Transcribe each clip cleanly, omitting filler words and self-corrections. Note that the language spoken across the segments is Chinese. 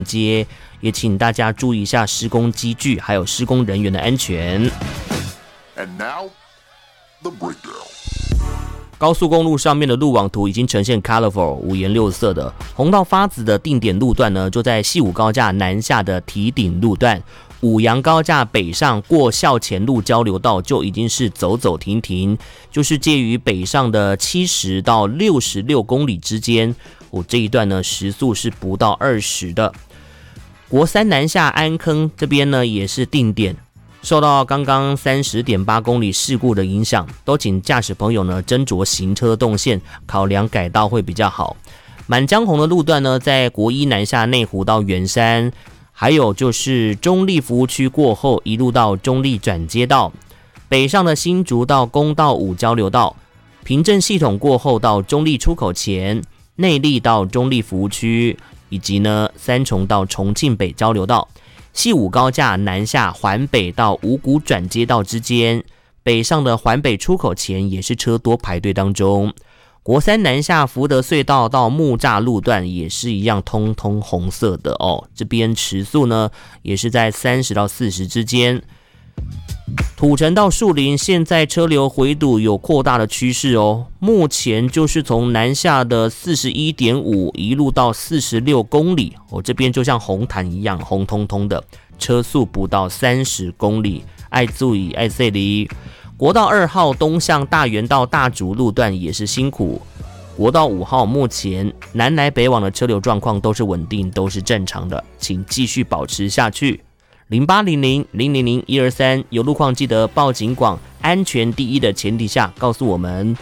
街，也请大家注意一下施工机具还有施工人员的安全。 And now, the breakdown. 高速公路上面的路网图已经呈现 colorful 五颜六色的，红到发紫的定点路段呢，就在西武高架南下的堤顶路段，五杨高架北上过校前路交流道就已经是走走停停，就是介于北上的70到66公里之间，这一段呢时速是不到20的。国三南下安坑这边呢也是定点。受到刚刚30.8公里事故的影响，都请驾驶朋友呢斟酌行车动线，考量改道会比较好。满江红的路段呢，在国一南下内湖到圆山，还有就是中立服务区过后，一路到中立转接道，北上的新竹到公道5交流道，平镇系统过后到中立出口前，内壢到中立服务区，以及呢三重到重庆北交流道。西武高架南下环北到五股转接道之间，北上的环北出口前也是车多排队当中。国三南下福德隧道到木栅路段也是一样，通通红色的哦。这边时速呢也是在30到40之间。土城到树林现在车流回堵有扩大的趋势哦，目前就是从南下的41.5一路到46公里这边就像红毯一样红彤彤的，车速不到30公里，爱注意爱塞离。国道2号东向大园到大竹路段也是辛苦，国道5号目前南来北往的车流状况都是稳定，都是正常的，请继续保持下去。0800-000-123有路况记得报警广，安全第一的前提下告诉我们。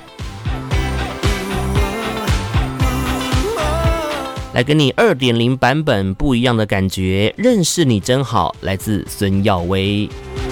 来跟你 2.0 版本不一样的感觉，认识你真好，来自孙耀威。